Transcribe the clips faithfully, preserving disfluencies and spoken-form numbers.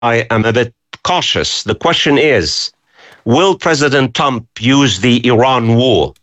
I am a bit cautious. The question is, will President Trump use the Iran war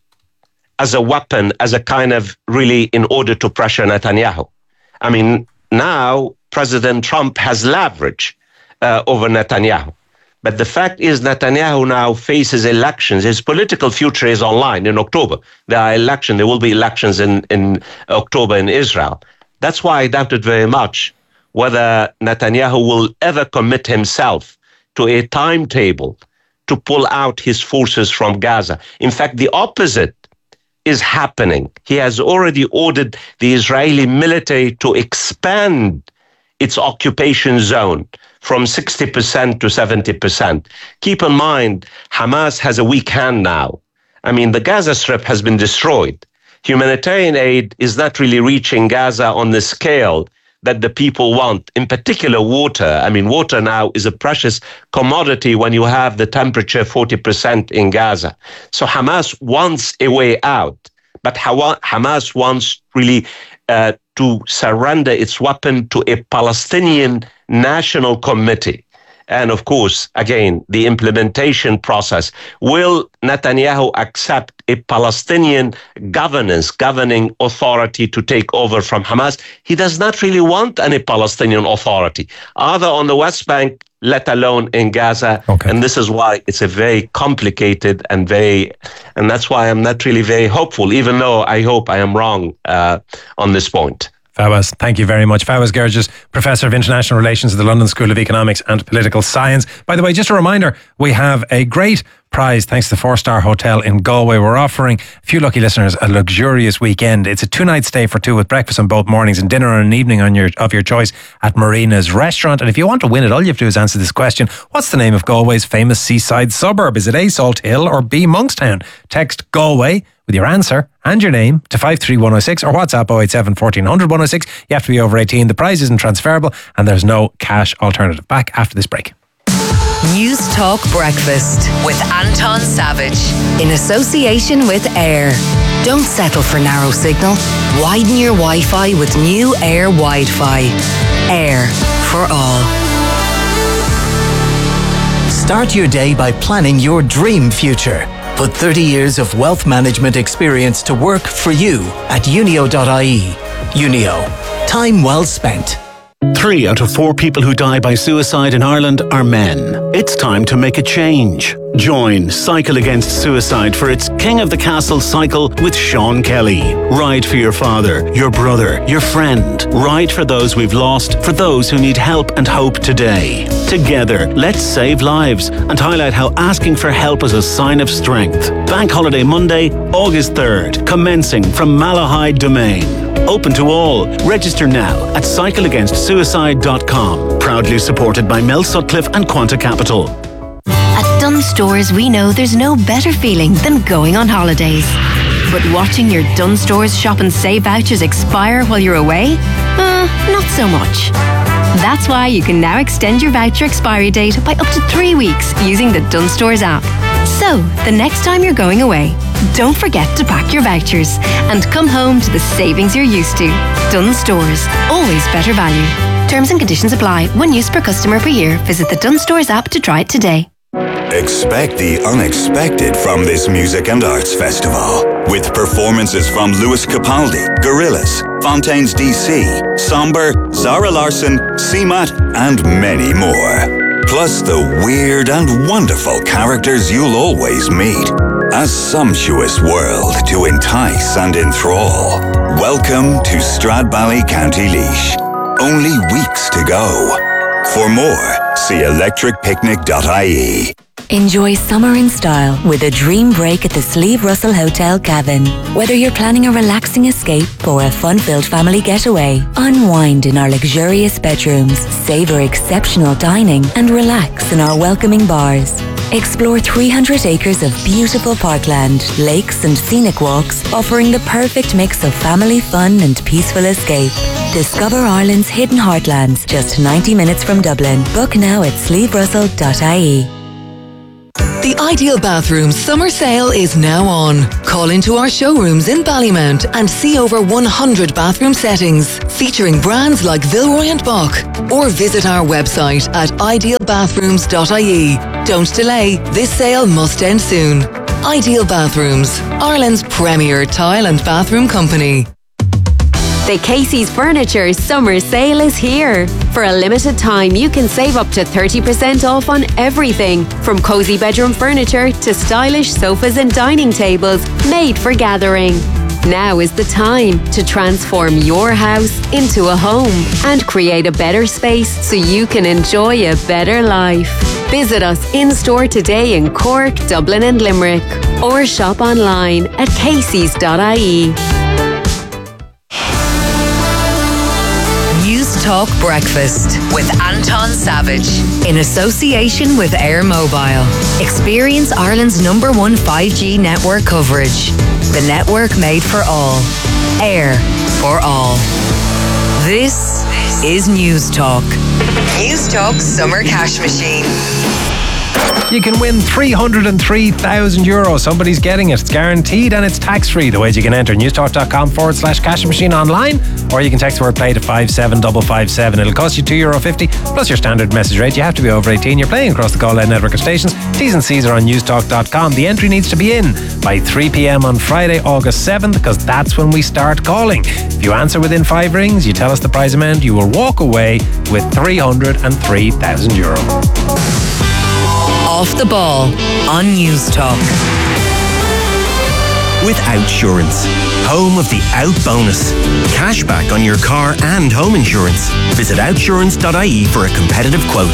as a weapon, as a kind of really in order to pressure Netanyahu? I mean, now President Trump has leverage uh, over Netanyahu. But the fact is Netanyahu now faces elections. His political future is online in October. There are elections. There will be elections in, in October in Israel. That's why I doubt it very much whether Netanyahu will ever commit himself to a timetable to pull out his forces from Gaza. In fact, the opposite is happening. He has already ordered the Israeli military to expand its occupation zone from sixty percent to seventy percent. Keep in mind, Hamas has a weak hand now. I mean, the Gaza Strip has been destroyed. Humanitarian aid is not really reaching Gaza on the scale that the people want, in particular water. I mean, water now is a precious commodity when you have the temperature forty percent in Gaza. So Hamas wants a way out, but Hamas wants really uh, to surrender its weapon to a Palestinian National Committee. And of course, again, the implementation process. Will Netanyahu accept a Palestinian governance, governing authority to take over from Hamas? He does not really want any Palestinian authority, either on the West Bank, let alone in Gaza. Okay. And this is why it's a very complicated and very, and that's why I'm not really very hopeful, even though I hope I am wrong uh, on this point. Fawaz, thank you very much. Fawaz Gerges, Professor of International Relations at the London School of Economics and Political Science. By the way, just a reminder, we have a great prize thanks to the Four Star Hotel in Galway. We're offering a few lucky listeners a luxurious weekend. It's a two-night stay for two with breakfast on both mornings and dinner on an evening on your of your choice at Marina's Restaurant. And if you want to win it, all you have to do is answer this question. What's the name of Galway's famous seaside suburb? Is it A, Salt Hill, or B, Monkstown? Text Galway with your answer and your name to five three one oh six or WhatsApp oh eight seven, one four zero zero, one oh six. You have to be over eighteen. The prize isn't transferable and there's no cash alternative. Back after this break. News Talk Breakfast with Anton Savage in association with Air. Don't settle for narrow signal. Widen your Wi-Fi with new Air Wi-Fi. Air for all. Start your day by planning your dream future. Put thirty years of wealth management experience to work for you at unio dot I E. Unio. Time well spent. Three out of four people who die by suicide in Ireland are men. It's time to make a change. Join Cycle Against Suicide for its King of the Castle cycle with Sean Kelly. Ride for your father, your brother, your friend. Ride for those we've lost, for those who need help and hope today. Together, let's save lives and highlight how asking for help is a sign of strength. Bank Holiday Monday, August third, commencing from Malahide Domain. Open to all. Register now at cycle against suicide dot com. Proudly supported by Mel Sutcliffe and Quanta Capital. At Dunnes Stores, we know there's no better feeling than going on holidays. But watching your Dunnes Stores shop and save vouchers expire while you're away? Uh, not so much. That's why you can now extend your voucher expiry date by up to three weeks using the Dunnes Stores app. So, the next time you're going away, don't forget to pack your vouchers and come home to the savings you're used to. Dunnes Stores, always better value. Terms and conditions apply. One use per customer per year. Visit the Dunnes Stores app to try it today. Expect the unexpected from this music and arts festival, with performances from Lewis Capaldi, Gorillaz, Fontaines D C, Somber, Zara Larsson, C M A T, and many more. Plus the weird and wonderful characters you'll always meet. A sumptuous world to entice and enthrall. Welcome to Stradbally, County Laois. Only weeks to go. For more, see electric picnic dot I E. Enjoy summer in style with a dream break at the Sleeve Russell Hotel Cavan. Whether you're planning a relaxing escape or a fun-filled family getaway, unwind in our luxurious bedrooms, savor exceptional dining, and relax in our welcoming bars. Explore three hundred acres of beautiful parkland, lakes and scenic walks, offering the perfect mix of family fun and peaceful escape. Discover Ireland's hidden heartlands, just ninety minutes from Dublin. Book now at sleeve russell dot I E. The Ideal Bathrooms summer sale is now on. Call into our showrooms in Ballymount and see over one hundred bathroom settings featuring brands like Villeroy and Boch, or visit our website at ideal bathrooms dot I E. Don't delay, this sale must end soon. Ideal Bathrooms, Ireland's premier tile and bathroom company. The Casey's Furniture summer sale is here. For a limited time, you can save up to thirty percent off on everything, from cosy bedroom furniture to stylish sofas and dining tables made for gathering. Now is the time to transform your house into a home and create a better space so you can enjoy a better life. Visit us in-store today in Cork, Dublin and Limerick, or shop online at caseys dot I E. News Talk Breakfast with Anton Savage in association with Air Mobile. Experience Ireland's number one five G network coverage. The network made for all. Air for all. This is News Talk. News Talk Summer Cash Machine. You can win three hundred three thousand euros. Somebody's getting it. It's guaranteed and it's tax-free. The ways you can enter newstalk.com forward slash cash machine online, or you can text the word play to five seven five five seven. It'll cost you two euro fifty plus your standard message rate. You have to be over eighteen. You're playing across the Call Out network of stations. T's and C's are on newstalk dot com. The entry needs to be in by three p.m. on Friday, August seventh, because that's when we start calling. If you answer within five rings, you tell us the prize amount, you will walk away with three hundred three thousand euro. Off the Ball on News Talk. With Outsurance, home of the Out Bonus. Cashback on your car and home insurance. Visit outsurance dot I E for a competitive quote.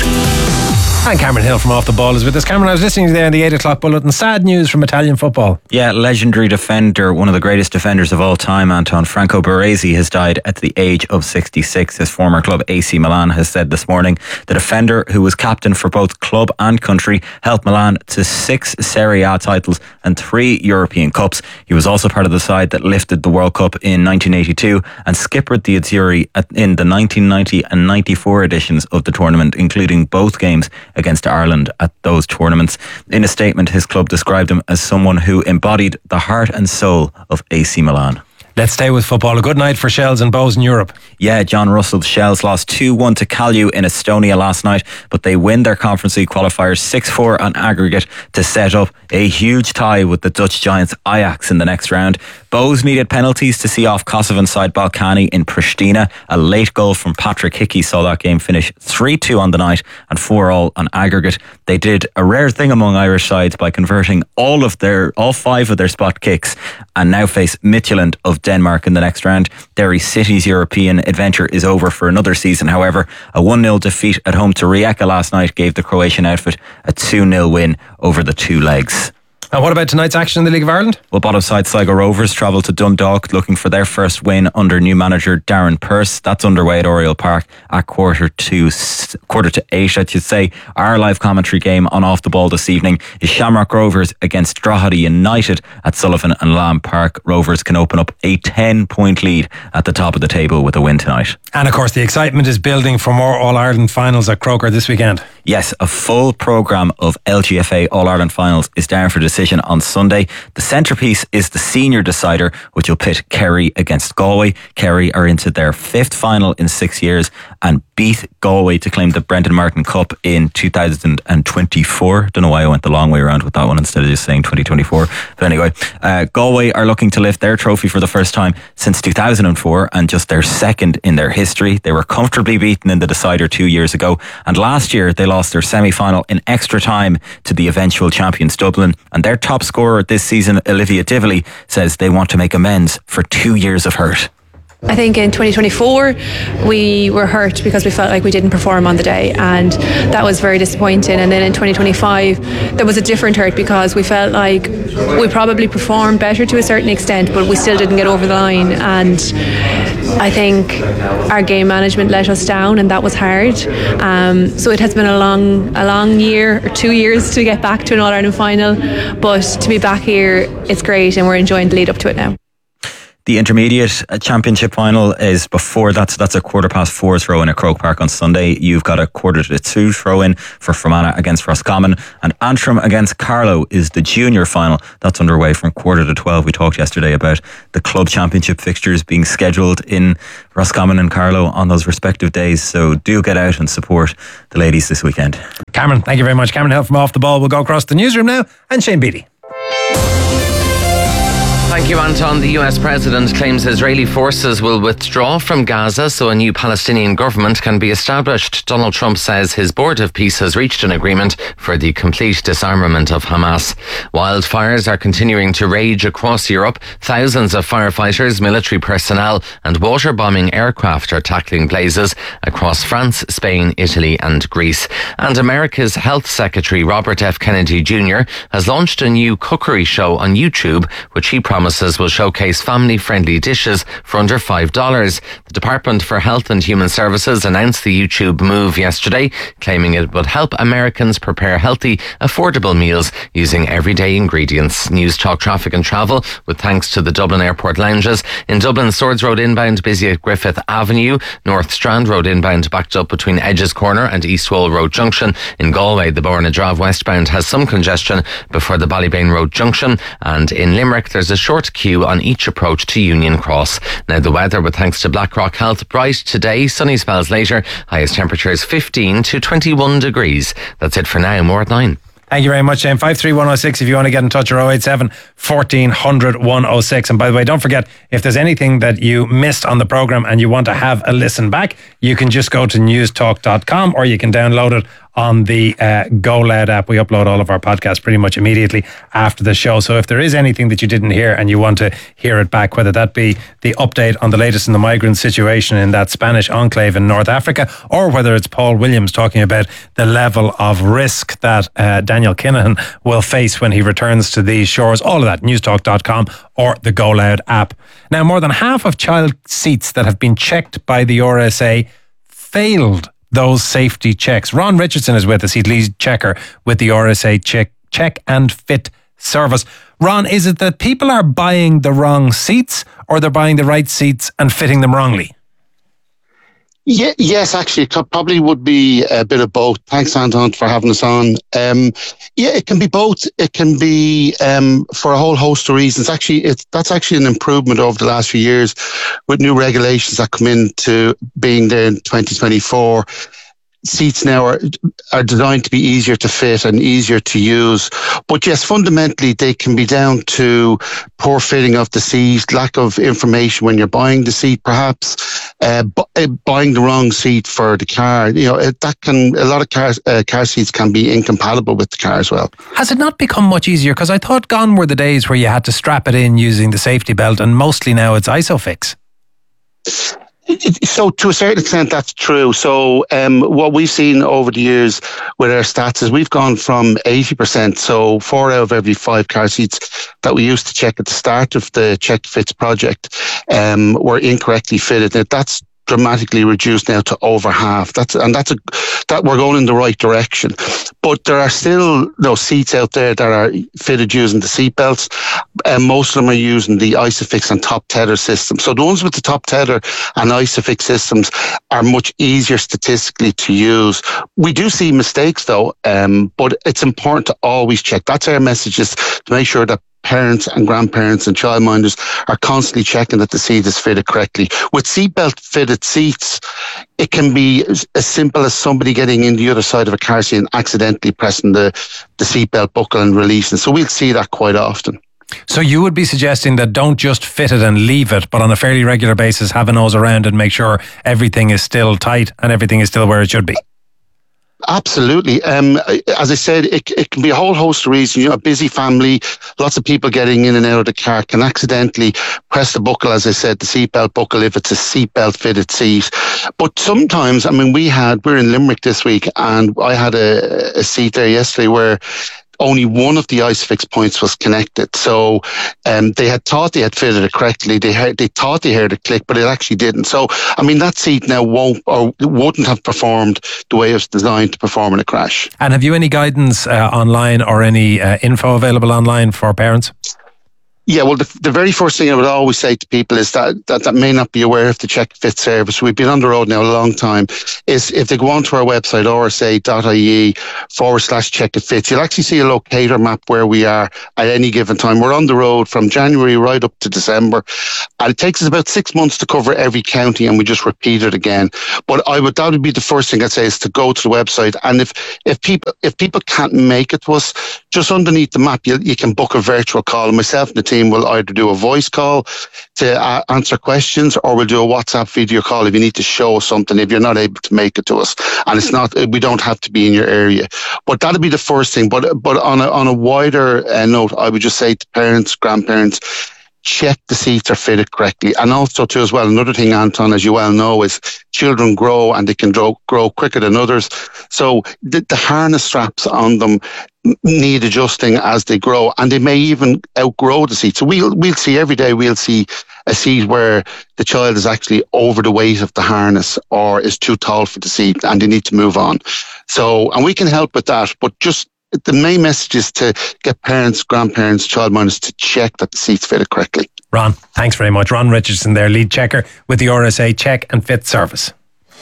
And Cameron Hill from Off the Ball is with us. Cameron, I was listening there in the eight o'clock bulletin. Sad news from Italian football. Yeah, legendary defender, one of the greatest defenders of all time, Anton, Franco Baresi, has died at the age of sixty-six. His former club A C Milan has said this morning the defender, who was captain for both club and country, helped Milan to six Serie A titles and three European Cups. He was also part of the side that lifted the World Cup in nineteen eighty-two and skippered the Azzurri in the nineteen ninety and ninety-four editions of the tournament, including both games against Ireland at those tournaments. In a statement, his club described him as someone who embodied the heart and soul of A C Milan. Let's stay with football. A good night for Shells and Bows in Europe. Yeah, John Russell's Shells lost two one to Kalju in Estonia last night, but they win their Conference League qualifiers six four on aggregate to set up a huge tie with the Dutch giants Ajax in the next round. Bows needed penalties to see off Kosovan side Balkani in Pristina. A late goal from Patrick Hickey saw that game finish three two on the night and four all on aggregate. They did a rare thing among Irish sides by converting all of their all five of their spot kicks and now face Midtjylland of Denmark in the next round. Derry City's European adventure is over for another season. However, a one nil defeat at home to Rijeka last night gave the Croatian outfit a two nil win over the two legs. And what about tonight's action in the League of Ireland? Well, bottom side Sligo Rovers travel to Dundalk looking for their first win under new manager Darren Pearce. That's underway at Oriel Park at quarter to quarter to eight, I should say. Our live commentary game on Off the Ball this evening is Shamrock Rovers against Drogheda United at Sullivan and Lamb Park. Rovers can open up a ten point lead at the top of the table with a win tonight. And of course, the excitement is building for more All-Ireland finals at Croker this weekend. Yes, a full programme of L G F A All-Ireland finals is down for decision on Sunday. The centrepiece is the senior decider, which will pit Kerry against Galway. Kerry are into their fifth final in six years and beat Galway to claim the Brendan Martin Cup in two thousand twenty-four. Don't know why I went the long way around with that one instead of just saying twenty twenty-four. But anyway, uh, Galway are looking to lift their trophy for the first time since two thousand four and just their second in their history. They were comfortably beaten in the decider two years ago, and last year they lost their semi-final in extra time to the eventual champions Dublin, and their top scorer this season, Olivia Dively, says they want to make amends for two years of hurt. I think in twenty twenty-four we were hurt because we felt like we didn't perform on the day, and that was very disappointing. And then in twenty twenty-five there was a different hurt because we felt like we probably performed better to a certain extent, but we still didn't get over the line, and I think our game management let us down, and that was hard. Um, so it has been a long a long year or two years to get back to an All-Ireland final, but to be back here, it's great and we're enjoying the lead up to it now. The intermediate championship final is before that, so that's a quarter past four throw in at Croke Park on Sunday. You've got a quarter to two throw in for Fermanagh against Roscommon, and Antrim against Carlow is the junior final. That's underway from quarter to twelve. We talked yesterday about the club championship fixtures being scheduled in Roscommon and Carlow on those respective days, so do get out and support the ladies this weekend. Cameron, thank you very much. Cameron Hill from Off the Ball. We'll go across the newsroom now, and Shane Beattie. Thank you, Anton. The U S president claims Israeli forces will withdraw from Gaza so a new Palestinian government can be established. Donald Trump says his board of peace has reached an agreement for the complete disarmament of Hamas. Wildfires are continuing to rage across Europe. Thousands of firefighters, military personnel and water-bombing aircraft are tackling blazes across France, Spain, Italy and Greece. And America's Health Secretary Robert F. Kennedy Junior has launched a new cookery show on YouTube, which he promises will showcase family-friendly dishes for under five dollars. The Department for Health and Human Services announced the YouTube move yesterday, claiming it would help Americans prepare healthy, affordable meals using everyday ingredients. News Talk Traffic and Travel, with thanks to the Dublin Airport lounges. In Dublin, Swords Road inbound busy at Griffith Avenue. North Strand Road inbound backed up between Edges Corner and East Wall Road Junction. In Galway, the Borna Drive westbound has some congestion before the Ballybane Road Junction. And in Limerick, there's a short queue on each approach to Union Cross. Now the weather, with thanks to Blackrock Health, bright today, sunny spells later, highest temperatures fifteen to twenty-one degrees. That's it for now. More at nine. Thank you very much, Shane. five three one oh six if you want to get in touch, or oh eight seven, fourteen hundred, one oh six. And by the way, don't forget, if there's anything that you missed on the programme and you want to have a listen back, you can just go to newstalk dot com or you can download it on the uh, Go Loud app. We upload all of our podcasts pretty much immediately after the show. So if there is anything that you didn't hear and you want to hear it back, whether that be the update on the latest in the migrant situation in that Spanish enclave in North Africa, or whether it's Paul Williams talking about the level of risk that uh, Daniel Kinahan will face when he returns to these shores, all of that, newstalk dot com or the Go Loud app. Now, more than half of child seats that have been checked by the R S A failed those safety checks. Ron Richardson is with us. He's lead checker with the R S A check, check and fit service. Ron, is it that people are buying the wrong seats, or they're buying the right seats and fitting them wrongly? Yeah, yes, actually, it probably would be a bit of both. Thanks, Anton, for having us on. Um, yeah, it can be both. It can be um, for a whole host of reasons. Actually, it's that's actually an improvement over the last few years with new regulations that come into being there in twenty twenty-four. Seats now are are designed to be easier to fit and easier to use. But yes, fundamentally, they can be down to poor fitting of the seat, lack of information when you're buying the seat, perhaps, uh, bu- buying the wrong seat for the car. You know, it, that can, a lot of car, uh, car seats can be incompatible with the car as well. Has it not become much easier? Because I thought gone were the days where you had to strap it in using the safety belt, and mostly now it's ISOFIX. So to a certain extent, that's true. So um, what we've seen over the years with our stats is we've gone from eighty percent, so four out of every five car seats that we used to check at the start of the Check Fits project um, were incorrectly fitted. Now, that's dramatically reduced now to over half. That's and that's a that we're going in the right direction. But there are still those seats out there that are fitted using the seat belts, and most of them are using the ISOFIX and top tether system. So the ones with the top tether and ISOFIX systems are much easier statistically to use. We do see mistakes though, um, but it's important to always check. That's our message, is to make sure that parents and grandparents and childminders are constantly checking that the seat is fitted correctly. With seatbelt fitted seats, it can be as simple as somebody getting in the other side of a car seat and accidentally pressing the, the seatbelt buckle and releasing. So we'll see that quite often. So you would be suggesting that don't just fit it and leave it, but on a fairly regular basis have a nose around and make sure everything is still tight and everything is still where it should be. Absolutely. Um, as I said, it, it can be a whole host of reasons. You know, a busy family, lots of people getting in and out of the car can accidentally press the buckle, as I said, the seatbelt buckle, if it's a seatbelt fitted seat. But sometimes, I mean, we had, we we're in Limerick this week, and I had a, a seat there yesterday where only one of the ISOFIX points was connected. So um, they had thought they had fitted it correctly. They heard, they thought they heard it click, but it actually didn't. So, I mean, that seat now won't or wouldn't have performed the way it was designed to perform in a crash. And have you any guidance uh, online or any uh, info available online for parents? Yeah, well, the, the very first thing I would always say to people is that, that that may not be aware of the Check Fit service. We've been on the road now a long time. Is if they go onto our website, r s a dot i e forward slash check it fits, you'll actually see a locator map where we are at any given time. We're on the road from January right up to December. And it takes us about six months to cover every county, and we just repeat it again. But I would that would be the first thing I'd say is to go to the website. And if if people if people can't make it to us, just underneath the map, you you can book a virtual call. And myself and the team will either do a voice call to uh, answer questions, or we'll do a WhatsApp video call if you need to show us something, if you're not able to make it to us. And it's not, we don't have to be in your area. But that'll be the first thing. But but on a, on a wider uh, note, I would just say to parents, grandparents, check the seats are fitted correctly. And also too as well, another thing, Anton, as you well know, is children grow and they can grow, grow quicker than others. So the, the harness straps on them need adjusting as they grow, and they may even outgrow the seat. So we'll we'll see every day, we'll see a seat where the child is actually over the weight of the harness or is too tall for the seat and they need to move on. So, and we can help with that, but just the main message is to get parents, grandparents, childminders to check that the seat's fitted correctly. Ron, thanks very much. Ron Richardson there, lead checker with the R S A Check and Fit service.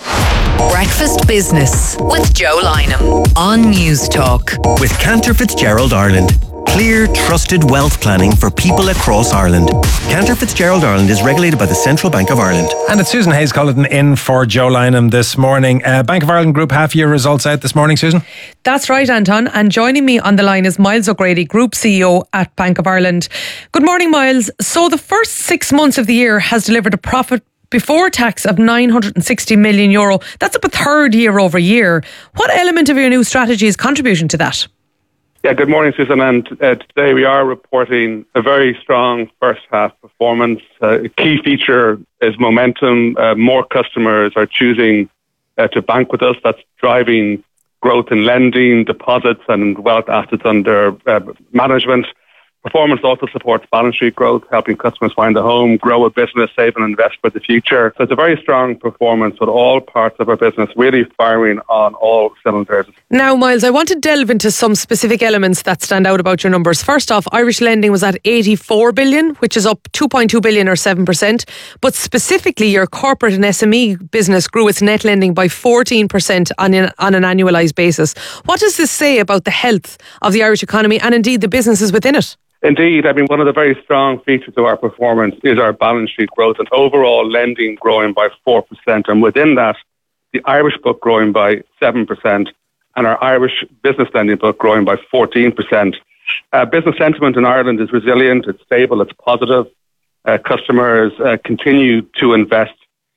Breakfast Business with Joe Lynham on News Talk. With Cantor Fitzgerald Ireland. Clear, trusted wealth planning for people across Ireland. Cantor Fitzgerald Ireland is regulated by the Central Bank of Ireland. And it's Susan Hayes-Culliton in for Joe Lynham this morning. Uh, Bank of Ireland Group half-year results out this morning, Susan? That's right, Anton. And joining me on the line is Miles O'Grady, Group C E O at Bank of Ireland. Good morning, Miles. So the first six months of the year has delivered a profit before tax of nine hundred sixty million euro. That's up a third year over year. What element of your new strategy is contributing to that? Yeah, good morning, Susan. And uh, today we are reporting a very strong first half performance. Uh, a key feature is momentum. Uh, more customers are choosing uh, to bank with us. That's driving growth in lending, deposits and wealth assets under uh, management. Performance also supports balance sheet growth, helping customers find a home, grow a business, save and invest for the future. So it's a very strong performance with all parts of our business really firing on all cylinders. Now, Miles, I want to delve into some specific elements that stand out about your numbers. First off, Irish lending was at eighty-four billion, which is up two point two billion or seven percent. But specifically, your corporate and S M E business grew its net lending by fourteen percent on an, on an annualised basis. What does this say about the health of the Irish economy and indeed the businesses within it? Indeed, I mean, one of the very strong features of our performance is our balance sheet growth and overall lending growing by four percent. And within that, the Irish book growing by seven percent and our Irish business lending book growing by fourteen percent. Uh, business sentiment in Ireland is resilient, it's stable, it's positive. Uh, customers uh, continue to invest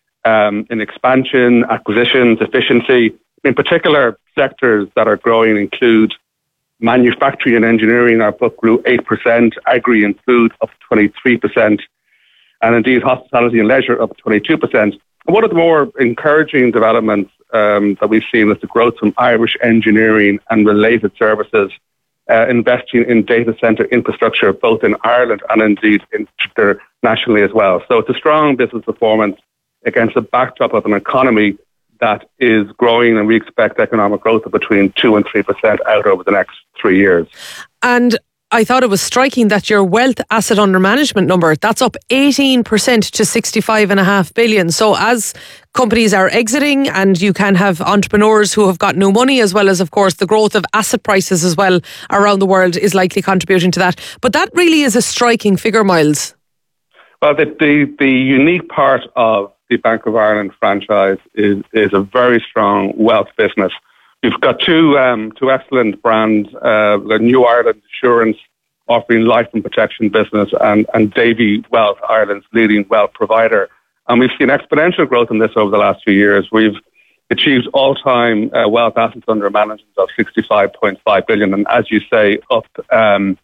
um, in expansion, acquisitions, efficiency. In particular, sectors that are growing include manufacturing and engineering. Our book grew eight percent, agri and food up twenty-three percent, and indeed hospitality and leisure up twenty-two percent. And one of the more encouraging developments um, that we've seen is the growth from Irish engineering and related services, uh, investing in data centre infrastructure both in Ireland and indeed internationally as well. So it's a strong business performance against a backdrop of an economy that is growing, and we expect economic growth of between two and three percent out over the next three years. And I thought it was striking that your wealth asset under management number, that's up eighteen percent to sixty-five and a half billion. So as companies are exiting and you can have entrepreneurs who have got new money, as well as, of course, the growth of asset prices as well around the world is likely contributing to that. But that really is a striking figure, Miles. Well, the, the, the unique part of the Bank of Ireland franchise is, is a very strong wealth business. We've got two um, two excellent brands, uh, the New Ireland Insurance offering life and protection business, and, and Davy Wealth, Ireland's leading wealth provider. And we've seen exponential growth in this over the last few years. We've achieved all-time uh, wealth assets under management of sixty-five point five billion, and as you say, up um,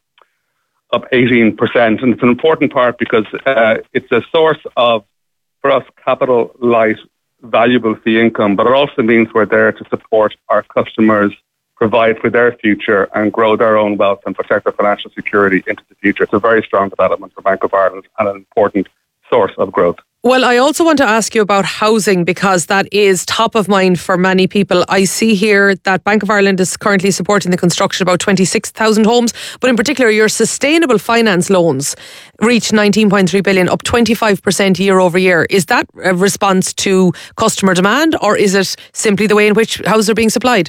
up eighteen percent. And it's an important part because uh, it's a source of, for us, capital light, valuable fee income, but it also means we're there to support our customers, provide for their future and grow their own wealth and protect their financial security into the future. It's a very strong development for Bank of Ireland and an important source of growth. Well, I also want to ask you about housing, because that is top of mind for many people. I see here that Bank of Ireland is currently supporting the construction of about twenty-six thousand homes, but in particular your sustainable finance loans reached nineteen point three billion, up twenty-five percent year over year. Is that a response to customer demand, or is it simply the way in which houses are being supplied?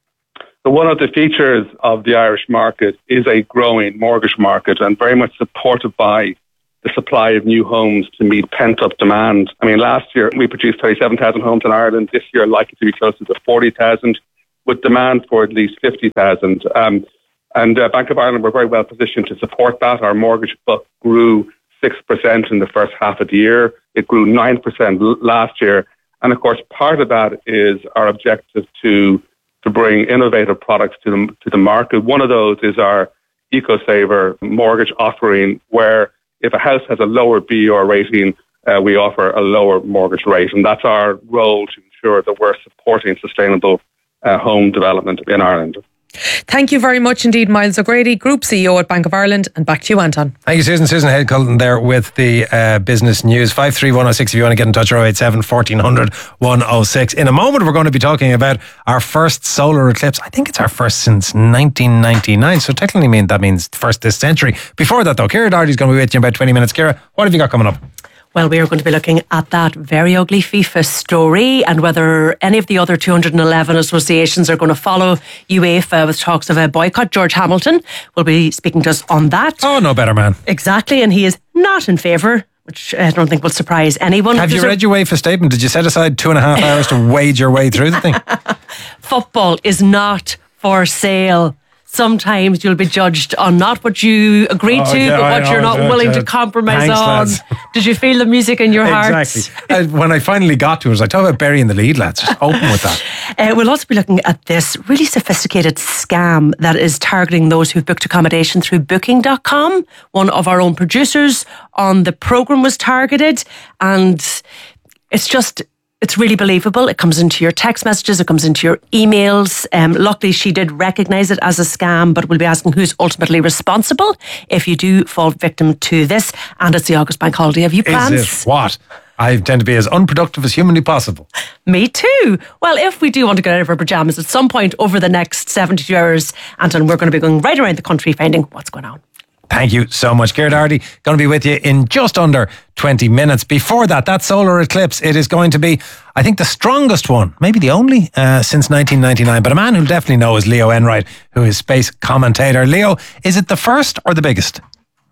So one of the features of the Irish market is a growing mortgage market, and very much supported by the supply of new homes to meet pent-up demand. I mean, last year we produced thirty-seven thousand homes in Ireland. This year likely to be closer to forty thousand, with demand for at least fifty thousand. Um, and uh, Bank of Ireland were very well positioned to support that. Our mortgage book grew six percent in the first half of the year. It grew nine percent l- last year. And of course, part of that is our objective to to bring innovative products to the, to the market. One of those is our EcoSaver mortgage offering, where if a house has a lower B E R rating, uh, we offer a lower mortgage rate. And that's our role to ensure that we're supporting sustainable uh, home development in Ireland. Thank you very much indeed, Miles O'Grady, Group C E O at Bank of Ireland. And back to you, Anton. Thank you, Susan. Susan Head-Cullen there with the uh, business news. five three one oh six if you want to get in touch, oh eight seven, fourteen hundred, one oh six. In a moment, we're going to be talking about our first solar eclipse. I think it's our first since nineteen ninety-nine, so technically mean that means first this century. Before that, though, Ciara Doherty's going to be with you in about twenty minutes. Ciara, what have you got coming up? Well, we are going to be looking at that very ugly FIFA story and whether any of the other two hundred eleven associations are going to follow UEFA with talks of a boycott. George Hamilton will be speaking to us on that. Oh, no better man. Exactly, and he is not in favour, which I don't think will surprise anyone. Have There's you read a- your UEFA statement? Did you set aside two and a half hours to wade your way through the thing? Football is not for sale. Sometimes you'll be judged on not what you agreed Oh, to, yeah, but I what know, you're not yeah, willing yeah. to compromise Thanks, on. lads. Did you feel the music in your heart? Exactly. Uh, when I finally got to it, I was like, talk about burying the lead, lads. Just open with that. Uh, we'll also be looking at this really sophisticated scam that is targeting those who've booked accommodation through booking dot com. One of our own producers on the programme was targeted, and it's just... It's really believable. It comes into your text messages, it comes into your emails. Um, luckily, she did recognise it as a scam, but we'll be asking who's ultimately responsible if you do fall victim to this. And it's the August Bank holiday. Have you plans? Is it what? I tend to be as unproductive as humanly possible. Me too. Well, if we do want to get out of our pyjamas at some point over the next seventy-two hours, Anton, we're going to be going right around the country finding what's going on. Thank you so much. Ciara Doherty going to be with you in just under twenty minutes. Before that, that solar eclipse, it is going to be, I think, the strongest one, maybe the only, uh, since nineteen ninety-nine. But a man who'll definitely know is Leo Enright, who is space commentator. Leo, is it the first or the biggest?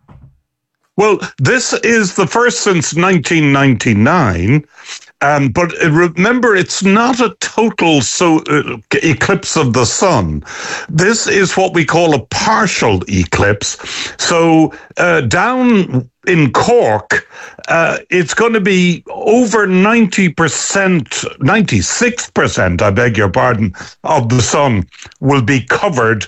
Well, this is the first since nineteen ninety-nine. Um, but remember, it's not a total so uh, eclipse of the sun. This is what we call a partial eclipse. So uh, down in Cork, uh, it's going to be over ninety percent, ninety-six percent, I beg your pardon, of the sun will be covered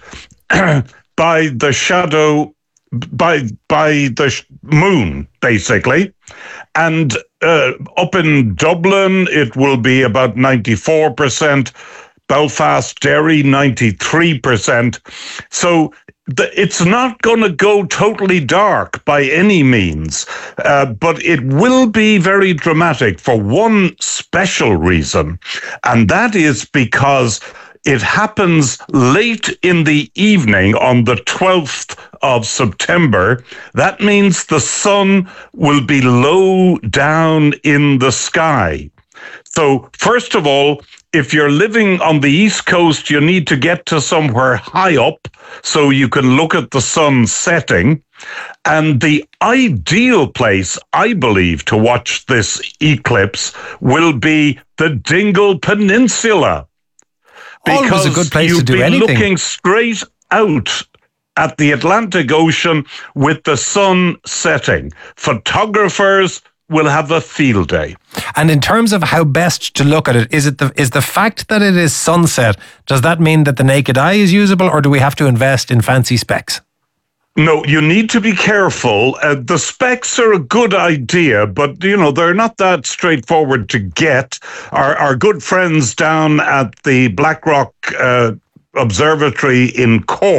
by the shadow, by by the sh- moon, basically. And uh, up in Dublin, it will be about ninety-four percent. Belfast, Derry, ninety-three percent. So the, it's not going to go totally dark by any means, uh, but it will be very dramatic for one special reason, and that is because it happens late in the evening on the twelfth of September. That means the sun will be low down in the sky. So, first of all, if you're living on the East Coast, you need to get to somewhere high up so you can look at the sun setting. And the ideal place, I believe, to watch this eclipse will be the Dingle Peninsula. Always Because a good place you'd to do be anything. looking straight out at the Atlantic Ocean with the sun setting. Photographers will have a field day. And in terms of how best to look at it, is it the is the fact that it is sunset, does that mean that the naked eye is usable, or do we have to invest in fancy specs? No, you need to be careful. Uh, the specs are a good idea, but, you know, they're not that straightforward to get. Our, our good friends down at the Blackrock uh, Observatory in Cork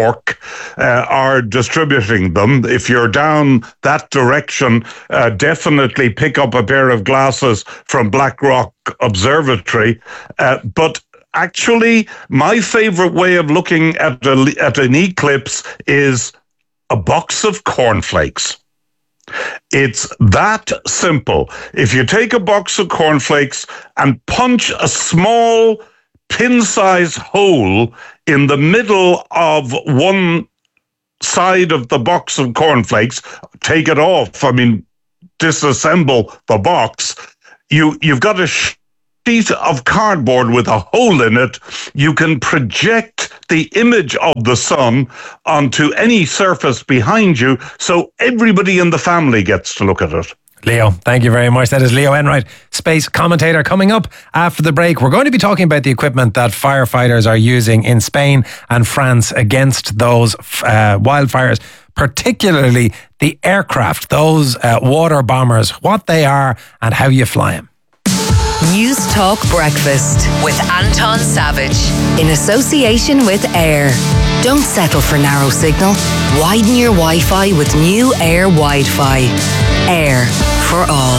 uh, are distributing them. If you're down that direction, uh, definitely pick up a pair of glasses from Blackrock Observatory. Uh, but actually, my favorite way of looking at, a, at an eclipse is a box of cornflakes. It's that simple. If you take a box of cornflakes and punch a small pin-sized hole in the middle of one side of the box of cornflakes, take it off, I mean, disassemble the box, you, you've got a sheet of cardboard with a hole in it. You can project the image of the sun onto any surface behind you, so everybody in the family gets to look at it. Leo, thank you very much. That is Leo Enright, space commentator. Coming up after the break, we're going to be talking about the equipment that firefighters are using in Spain and France against those uh, wildfires, particularly the aircraft, those uh, water bombers, what they are and how you fly them. News Talk Breakfast with Anton Savage in association with Air. Don't settle for narrow signal. Widen your Wi-Fi with new Air Wi-Fi. Air for all.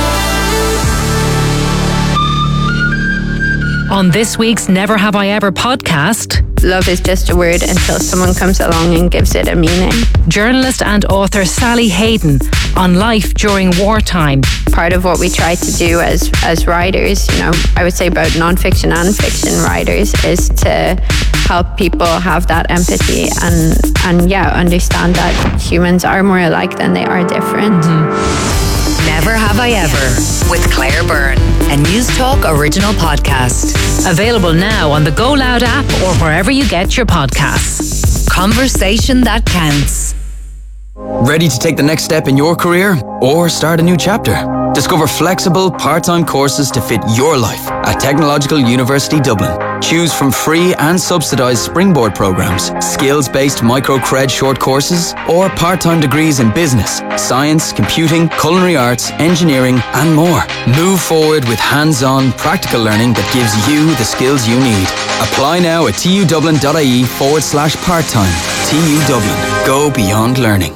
On this week's Never Have I Ever podcast, love is just a word until someone comes along and gives it a meaning. Journalist and author Sally Hayden on life during wartime. Part of what we try to do as as writers, you know, I would say about non-fiction and fiction writers, is to help people have that empathy and and yeah, understand that humans are more alike than they are different. Mm-hmm. Never Have I Ever with Claire Byrne, a News Talk original podcast. Available now on the Go Loud app or wherever you get your podcasts. Conversation that counts. Ready to take the next step in your career or start a new chapter? Discover flexible, part-time courses to fit your life at Technological University Dublin. Choose from free and subsidised springboard programmes, skills-based micro-cred short courses, or part-time degrees in business, science, computing, culinary arts, engineering, and more. Move forward with hands-on, practical learning that gives you the skills you need. Apply now at tudublin.ie forward slash part-time. T U Dublin. Go beyond learning.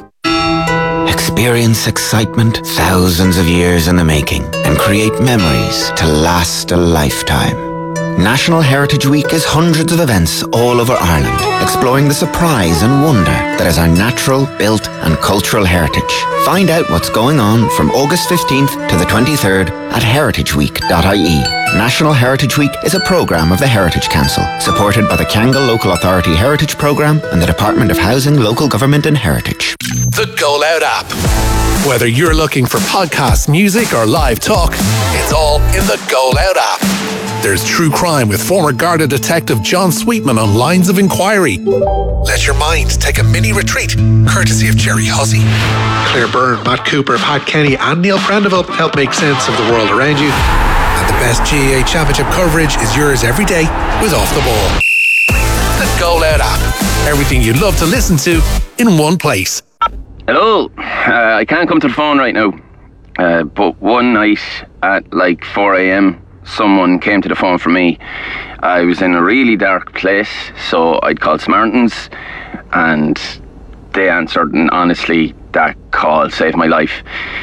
Experience excitement thousands of years in the making and create memories to last a lifetime. National Heritage Week is hundreds of events all over Ireland, exploring the surprise and wonder that is our natural, built and cultural heritage. Find out what's going on from August fifteenth to the twenty-third at heritage week dot I E. National Heritage Week is a programme of the Heritage Council, supported by the Kangol Local Authority Heritage Programme and the Department of Housing, Local Government and Heritage. The Go Loud app. Whether you're looking for podcasts, music or live talk, it's all in the Go Loud app. There's true crime with former Garda detective John Sweetman on Lines of Inquiry. Let your mind take a mini retreat, courtesy of Jerry Hussey. Claire Byrne, Matt Cooper, Pat Kenny and Neil Prendeville help make sense of the world around you. And the best G A A Championship coverage is yours every day with Off the Ball. The Go Loud app. Everything you'd love to listen to in one place. Hello. Uh, I can't come to the phone right now. Uh, but one night at like four a.m, someone came to the phone for me. I was in a really dark place, so I'd called Samaritans, and they answered, and honestly, that call saved my life.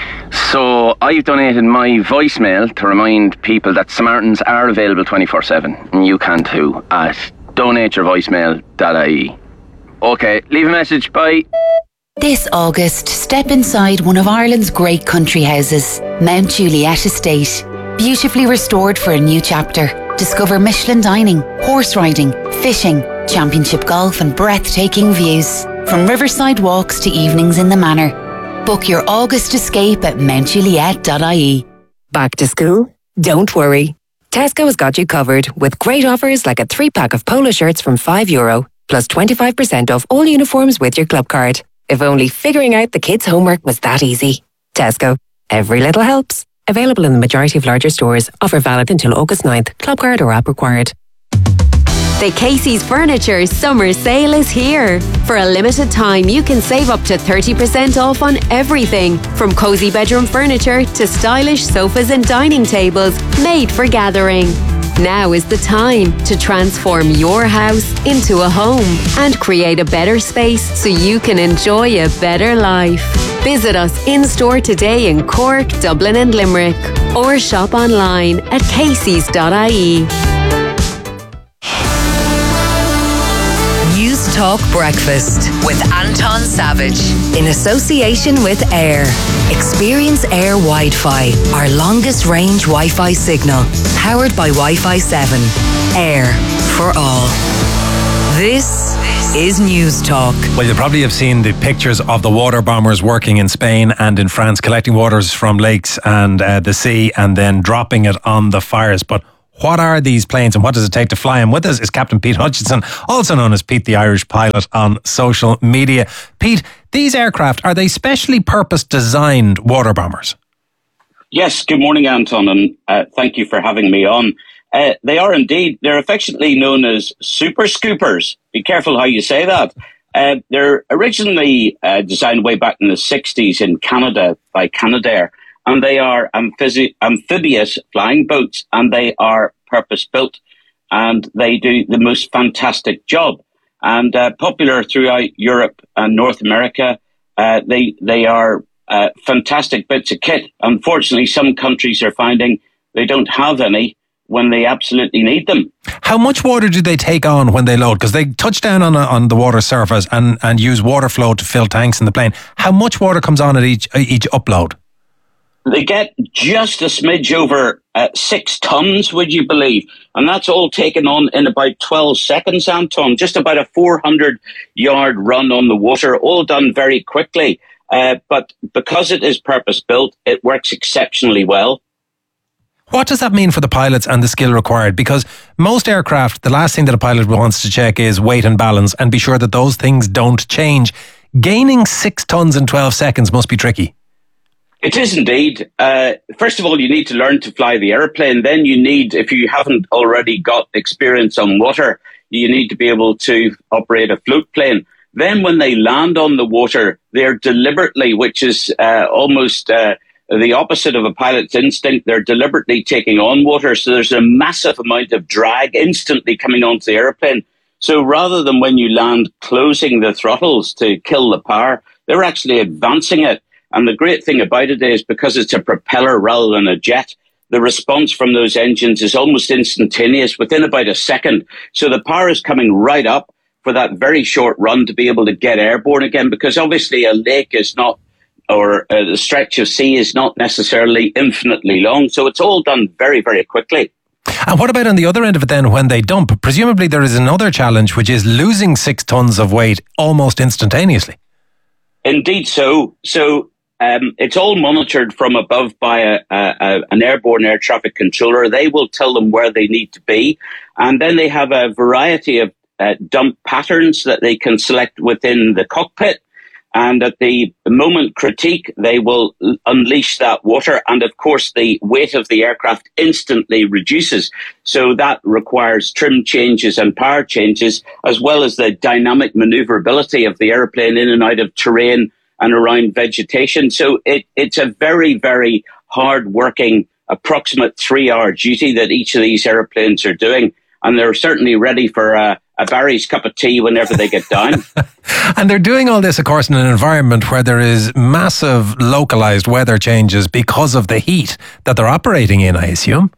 So I've donated my voicemail to remind people that Samaritans are available twenty-four seven, and you can too, at donate your voicemail dot I E. Okay, leave a message, bye. This August, step inside one of Ireland's great country houses, Mount Juliet Estate. Beautifully restored for a new chapter. Discover Michelin dining, horse riding, fishing, championship golf and breathtaking views. From riverside walks to evenings in the manor. Book your August escape at mount juliet dot I E. Back to school? Don't worry. Tesco has got you covered with great offers like a three-pack of polo shirts from five euro, plus twenty-five percent off all uniforms with your club card. If only figuring out the kids' homework was that easy. Tesco. Every little helps. Available in the majority of larger stores. Offer valid until August ninth. Club card or app required. The Casey's Furniture Summer Sale is here. For a limited time, you can save up to thirty percent off on everything, from cosy bedroom furniture to stylish sofas and dining tables made for gathering. Now is the time to transform your house into a home and create a better space so you can enjoy a better life. Visit us in-store today in Cork, Dublin and Limerick, or shop online at casey's dot I E. News Talk Breakfast with Anton Savage in association with Air. Experience Air Wi-Fi, our longest range Wi-Fi signal, powered by Wi-Fi seven. Air for all. This is News Talk. Well, you'll probably have seen the pictures of the water bombers working in Spain and in France, collecting waters from lakes and uh, the sea and then dropping it on the fires. But what are these planes and what does it take to fly them? With us is Captain Pete Hutchinson, also known as Pete the Irish Pilot on social media. Pete, these aircraft, are they specially purpose designed water bombers? Yes, good morning, Anton, and uh, thank you for having me on. Uh, they are indeed. They're affectionately known as super scoopers. Be careful how you say that. Uh, they're originally uh, designed way back in the sixties in Canada by Canadair, and they are amphibi- amphibious flying boats, and they are purpose-built, and they do the most fantastic job. And uh, popular throughout Europe and North America, uh, they they are uh, fantastic bits of kit. Unfortunately, some countries are finding they don't have any when they absolutely need them. How much water do they take on when they load? Because they touch down on a, on the water surface and, and use water flow to fill tanks in the plane. How much water comes on at each each upload? They get just a smidge over uh, six tons, would you believe? And that's all taken on in about twelve seconds, Anton. Just about a four hundred yard run on the water, all done very quickly. Uh, but because it is purpose-built, it works exceptionally well. What does that mean for the pilots and the skill required? Because most aircraft, the last thing that a pilot wants to check is weight and balance and be sure that those things don't change. Gaining six tons in twelve seconds must be tricky. It is indeed. Uh, first of all, you need to learn to fly the airplane. Then you need, if you haven't already got experience on water, you need to be able to operate a float plane. Then when they land on the water, they're deliberately, which is uh, almost uh, the opposite of a pilot's instinct, they're deliberately taking on water. So there's a massive amount of drag instantly coming onto the airplane. So rather than when you land closing the throttles to kill the power, they're actually advancing it. And the great thing about it is because it's a propeller rather than a jet, the response from those engines is almost instantaneous within about a second. So the power is coming right up for that very short run to be able to get airborne again, because obviously a lake is not, or uh, the stretch of sea is not necessarily infinitely long. So it's all done very, very quickly. And what about on the other end of it then when they dump? Presumably there is another challenge, which is losing six tons of weight almost instantaneously. Indeed so. So um, it's all monitored from above by a, a, a, an airborne air traffic controller. They will tell them where they need to be. And then they have a variety of uh, dump patterns that they can select within the cockpit. And at the moment critique, they will unleash that water. And of course, the weight of the aircraft instantly reduces. So that requires trim changes and power changes, as well as the dynamic maneuverability of the airplane in and out of terrain and around vegetation. So it, it's a very, very hard working, approximate three hour duty that each of these airplanes are doing. And they're certainly ready for a, a Barry's cup of tea whenever they get down. And they're doing all this, of course, in an environment where there is massive localized weather changes because of the heat that they're operating in, I assume.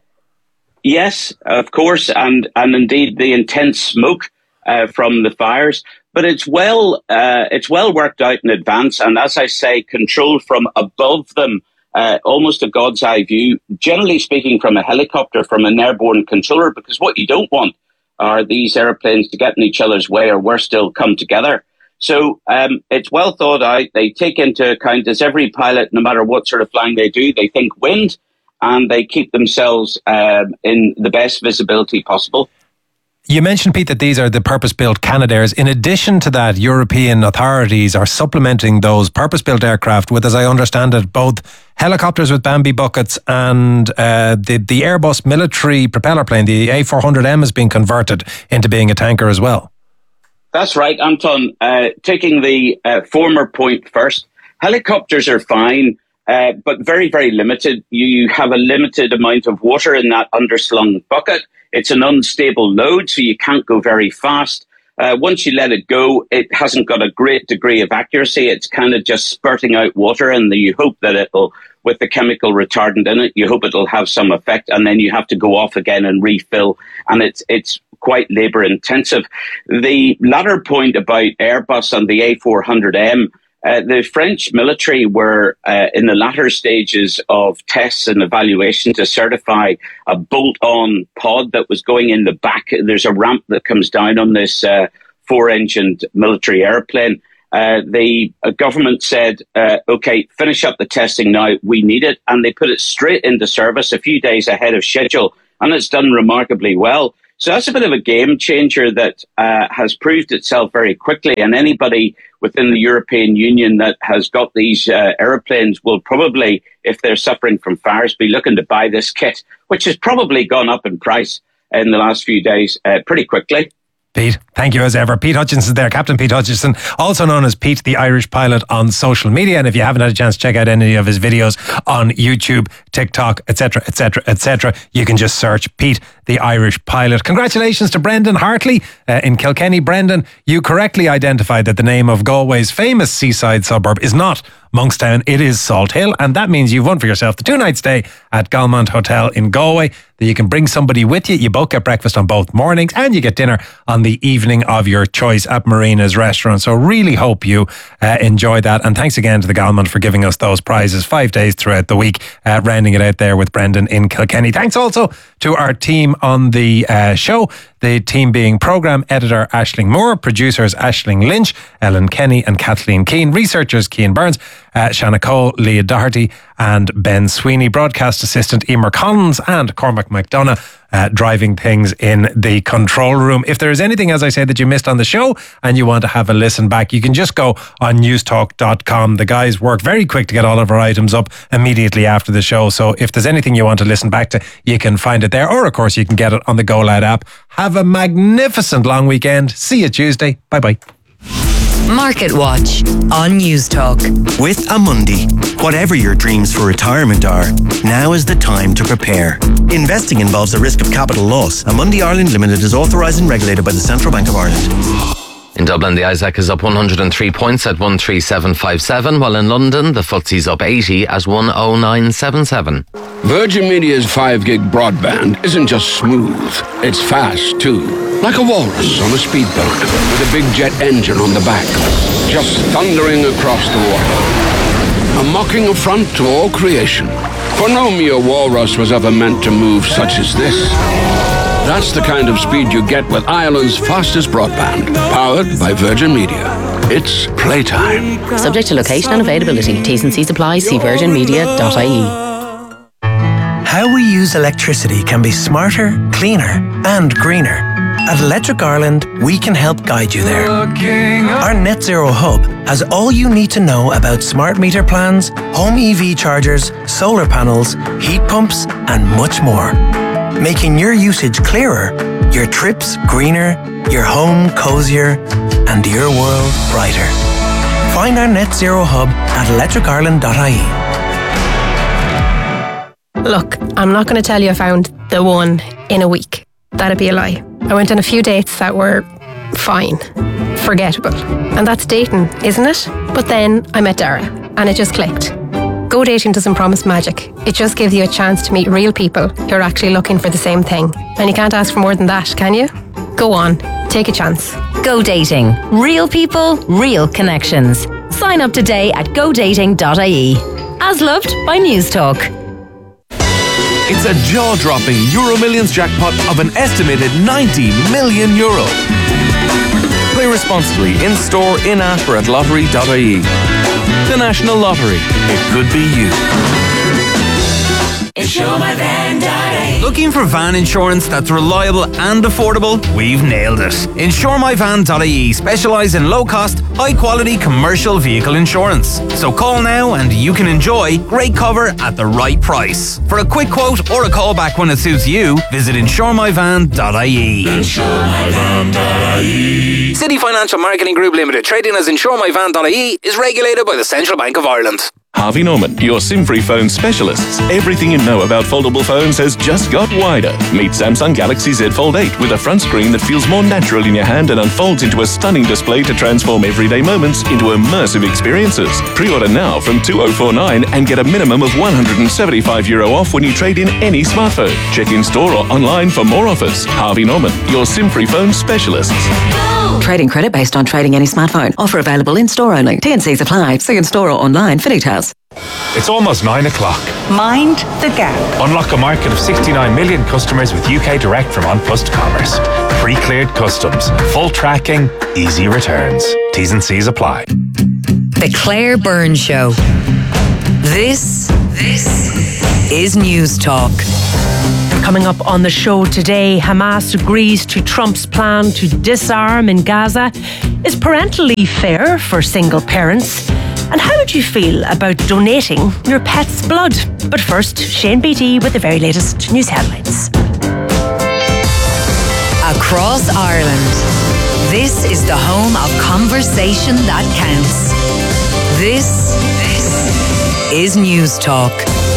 Yes, of course, and, and indeed the intense smoke uh, from the fires. But it's well, uh, it's well worked out in advance, and as I say, controlled from above them, uh, almost a God's eye view. Generally speaking, from a helicopter, from an airborne controller, because what you don't want are these airplanes to get in each other's way, or worse still, come together. So um, it's well thought out. They take into account, as every pilot, no matter what sort of flying they do, they think wind, and they keep themselves um, in the best visibility possible. You mentioned, Pete, that these are the purpose-built Canadairs. In addition to that, European authorities are supplementing those purpose-built aircraft with, as I understand it, both helicopters with Bambi buckets and uh, the, the Airbus military propeller plane, the A four hundred M, has been converted into being a tanker as well. That's right, Anton. Uh, taking the uh, former point first, helicopters are fine. uh, but very, very limited. You have a limited amount of water in that underslung bucket. It's an unstable load, so you can't go very fast. Uh, once you let it go, it hasn't got a great degree of accuracy. It's kind of just spurting out water, and the, you hope that it'll, with the chemical retardant in it, you hope it'll have some effect, and then you have to go off again and refill, and it's it's quite labour intensive. The latter point about Airbus and the A four hundred M, uh, the French military were uh, in the latter stages of tests and evaluation to certify a bolt-on pod that was going in the back. There's a ramp that comes down on this uh, four-engined military airplane. Uh, the uh, government said, uh, OK, finish up the testing now. We need it. And they put it straight into service a few days ahead of schedule. And it's done remarkably well. So that's a bit of a game changer that uh, has proved itself very quickly. And anybody within the European Union that has got these uh, aeroplanes will probably, if they're suffering from fires, be looking to buy this kit, which has probably gone up in price in the last few days uh, pretty quickly. Pete, thank you as ever. Pete Hutchinson there, Captain Pete Hutchinson, also known as Pete the Irish Pilot on social media. And if you haven't had a chance to check out any of his videos on YouTube, TikTok, et cetera, et cetera, et cetera, you can just search Pete the Irish Pilot. Congratulations to Brendan Hartley uh, in Kilkenny. Brendan, you correctly identified that the name of Galway's famous seaside suburb is not Monkstown, it is Salt Hill, and that means you've won for yourself the two-night stay at Galmont Hotel in Galway. That you can bring somebody with you. You both get breakfast on both mornings, and you get dinner on the evening of your choice at Marina's restaurant. So really hope you uh, enjoy that. And thanks again to the Galmont for giving us those prizes five days throughout the week, uh, rounding it out there with Brendan in Kilkenny. Thanks also to our team on the uh, show. The team being programme editor Aisling Moore, producers Aisling Lynch, Ellen Kenny and Kathleen Keane, researchers Cian Burns, uh, Shanna Cole, Leah Doherty and Ben Sweeney, broadcast assistant Emer Collins and Cormac McDonough uh, driving things in the control room. If there is anything, as I said, that you missed on the show and you want to have a listen back, you can just go on newstalk dot com. The guys work very quick to get all of our items up immediately after the show. So if there's anything you want to listen back to, you can find it there. Or, of course, you can get it on the Go Loud app. Have a magnificent long weekend. See you Tuesday. Bye-bye. Market Watch on News Talk. With Amundi, whatever your dreams for retirement are, now is the time to prepare. Investing involves the risk of capital loss. Amundi Ireland Limited is authorised and regulated by the Central Bank of Ireland. In Dublin, the Isaac is up one hundred three points at one three seven five seven, while in London, the F T S E's up eighty at one oh nine seven seven. Virgin Media's five gig broadband isn't just smooth, it's fast too. Like a walrus on a speedboat with a big jet engine on the back, just thundering across the water. A mocking affront to all creation. For no mere walrus was ever meant to move such as this. That's the kind of speed you get with Ireland's fastest broadband, powered by Virgin Media. It's playtime. Subject to location and availability. T's and C's apply. See virgin media dot I E. How we use electricity can be smarter, cleaner and greener. At Electric Ireland, we can help guide you there. Our Net Zero Hub has all you need to know about smart meter plans, home E V chargers, solar panels, heat pumps and much more. Making your usage clearer, your trips greener, your home cozier, and your world brighter. Find our Net Zero Hub at electric ireland dot I E. Look, I'm not going to tell you I found the one in a week. That'd be a lie. I went on a few dates that were fine, forgettable. And that's dating, isn't it? But then I met Dara, and it just clicked. Go Dating doesn't promise magic. It just gives you a chance to meet real people who are actually looking for the same thing. And you can't ask for more than that, can you? Go on, take a chance. Go Dating. Real people, real connections. Sign up today at go dating dot I E. As loved by News Talk. It's a jaw-dropping Euro Millions jackpot of an estimated ninety million euro. Play responsibly in-store, in-app or at lottery dot I E. The National Lottery. It could be you. Insure My Van dot I E. Looking for van insurance that's reliable and affordable? We've nailed it. Insure My Van dot I E specialise in low-cost, high-quality commercial vehicle insurance. So call now and you can enjoy great cover at the right price. For a quick quote or a call back when it suits you, visit insure my van dot I E. Insure My Van dot I E. City Financial Marketing Group Limited, trading as Insure My Van dot I E, is regulated by the Central Bank of Ireland. Harvey Norman, your SIM-free phone specialists. Everything you know about foldable phones has just got wider. Meet Samsung Galaxy Z Fold eight with a front screen that feels more natural in your hand and unfolds into a stunning display to transform everyday moments into immersive experiences. Pre-order now from two thousand forty-nine and get a minimum of one hundred seventy-five euro off when you trade in any smartphone. Check in store or online for more offers. Harvey Norman, your SIM-free phone specialists. Trading credit based on trading any smartphone. Offer available in store only. T and C's apply. See in store or online for details. It's almost nine o'clock. Mind the gap. Unlock a market of sixty-nine million customers with U K Direct from On Plus Commerce. Pre-cleared customs, full tracking, easy returns. T's and C's apply. The Claire Byrne Show. This, this is News Talk. Coming up on the show today, Hamas agrees to Trump's plan to disarm in Gaza. Is parental leave fair for single parents? And how would you feel about donating your pet's blood? But first, Shane Beattie with the very latest news headlines. Across Ireland, this is the home of conversation that counts. This, this is News Talk.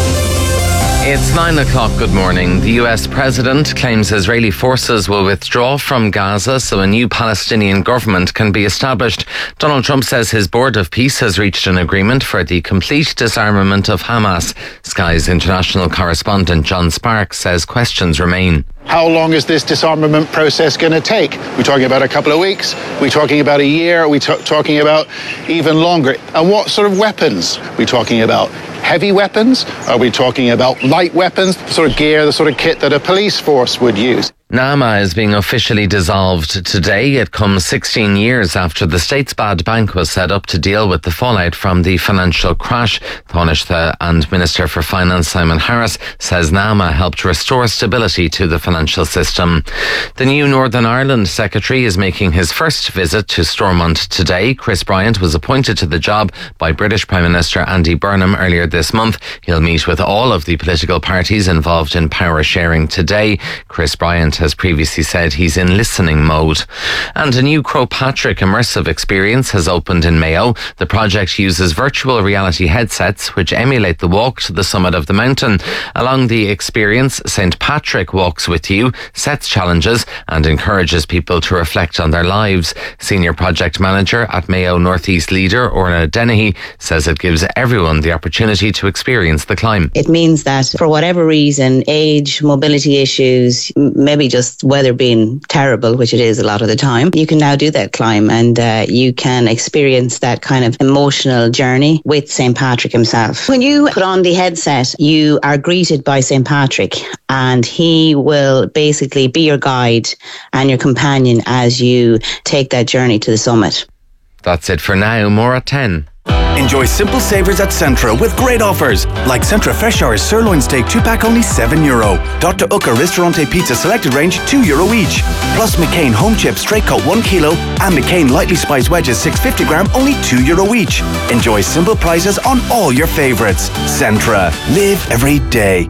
It's nine o'clock. Good morning. The U S president claims Israeli forces will withdraw from Gaza so a new Palestinian government can be established. Donald Trump says his board of peace has reached an agreement for the complete disarmament of Hamas. Sky's international correspondent John Sparks says questions remain. How long is this disarmament process going to take? We're talking about a couple of weeks? We're talking about a year? Are we t- talking about even longer? And what sort of weapons are we talking about? Heavy weapons? Are we talking about light weapons? The sort of gear, the sort of kit that a police force would use? NAMA is being officially dissolved today. It comes sixteen years after the State's Bad Bank was set up to deal with the fallout from the financial crash. Taoiseach and Minister for Finance Simon Harris says NAMA helped restore stability to the financial system. The new Northern Ireland Secretary is making his first visit to Stormont today. Chris Bryant was appointed to the job by British Prime Minister Andy Burnham earlier this month. He'll meet with all of the political parties involved in power sharing today. Chris Bryant has previously said he's in listening mode. And a new Croagh Patrick immersive experience has opened in Mayo. The project uses virtual reality headsets which emulate the walk to the summit of the mountain. Along the experience, Saint Patrick walks with you, sets challenges and encourages people to reflect on their lives. Senior project manager at Mayo Northeast Leader Orla Dennehy says it gives everyone the opportunity to experience the climb. It means that for whatever reason, age, mobility issues, maybe just weather being terrible, which it is a lot of the time, you can now do that climb and uh, you can experience that kind of emotional journey with Saint Patrick himself. When you put on the headset, you are greeted by Saint Patrick and he will basically be your guide and your companion as you take that journey to the summit. That's it for now. More at ten. Enjoy simple savers at Centra with great offers, like Centra Fresh Hours Sirloin Steak two pack only seven euro. Doctor Ucca Ristorante Pizza Selected Range two euro each. Plus McCain Home Chips Straight Cut one kilo and McCain Lightly Spiced Wedges six hundred fifty gram only two euro each. Enjoy simple prices on all your favourites. Centra. Live every day.